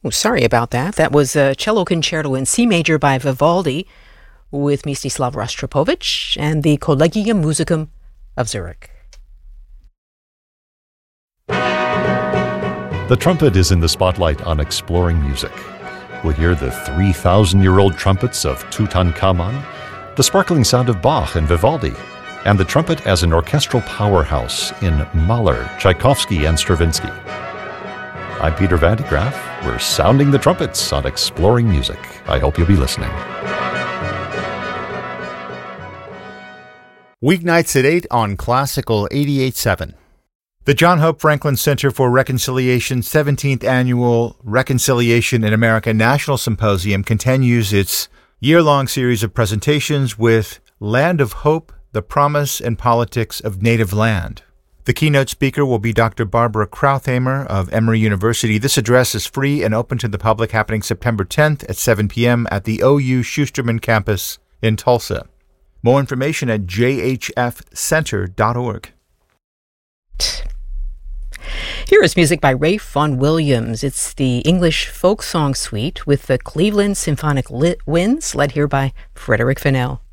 Oh, sorry about that. That was a cello concerto in C major by Vivaldi with Mstislav Rostropovich and the Collegium Musicum of Zurich. The trumpet is in the spotlight on Exploring Music. We'll hear the 3,000-year-old trumpets of Tutankhamun, the sparkling sound of Bach and Vivaldi, and the trumpet as an orchestral powerhouse in Mahler, Tchaikovsky, and Stravinsky. I'm Peter Van de Graaff. We're sounding the trumpets on Exploring Music. I hope you'll be listening. Weeknights at 8 on Classical 88.7. The John Hope Franklin Center for Reconciliation's 17th Annual Reconciliation in America National Symposium continues its year-long series of presentations with Land of Hope, the Promise and Politics of Native Land. The keynote speaker will be Dr. Barbara Krauthamer of Emory University. This address is free and open to the public, happening September 10th at 7 p.m. at the OU Schusterman campus in Tulsa. More information at jhfcenter.org. Here is music by Ralph Vaughan Williams. It's the English folk song suite with the Cleveland Symphonic Winds, led here by Frederick Fennell.